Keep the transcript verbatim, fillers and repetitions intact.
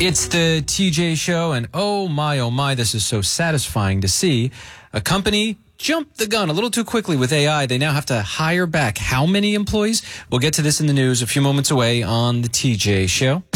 It's the T J Show, and oh my, oh my, this is so satisfying to see. A company jumped the gun a little too quickly with A I. They now have to hire back how many employees? We'll get to this in the news a few moments away on the T J Show.